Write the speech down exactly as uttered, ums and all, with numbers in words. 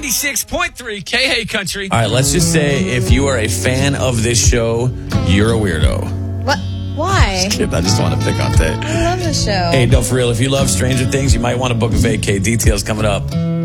ninety-six point three K Hey Country. All right, let's just say if you are a fan of this show, you're a weirdo. What? Why? Kid, I just want to pick on Tate. I love the show. Hey, no, for real, if you love Stranger Things, you might want to book a vacay. Details coming up.